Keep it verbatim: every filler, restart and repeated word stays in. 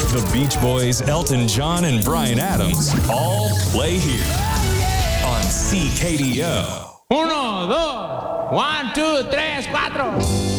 The Beach Boys, Elton John, and Bryan Adams all play here on C K D O. Uno, dos, one, two, tres, cuatro.